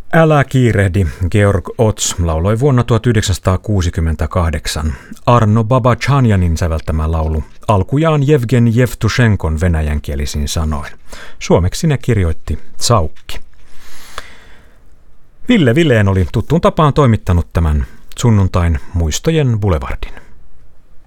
Älä kiirehdi, Georg Ots lauloi vuonna 1968. Arno Babadžanjanin säveltämä laulu, alkujaan Jevgeni Jevtušenkon venäjänkielisin sanoin. Suomeksi ne kirjoitti Tsaukki. Ville Vileen oli tuttuun tapaan toimittanut tämän sunnuntain muistojen Boulevardin.